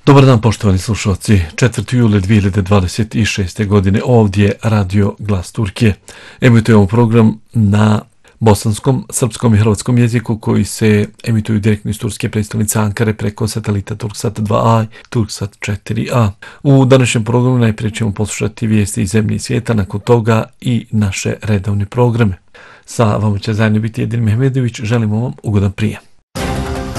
Dobar dan poštovani slušalci, 4. juli 2026. godine ovdje je Radio Glas Turkije. Emitujemo program na bosanskom, srpskom i hrvatskom jeziku koji se emituju direktno iz turske predstavnice Ankare preko satelita Turksat 2A i Turksat 4A. U današnjem programu najprije ćemo poslušati vijesti iz zemlje i svijeta, nakon toga i naše redovne programe. Sa vama će zajedno biti Edin Mehmedović, želimo vam ugodan prijem.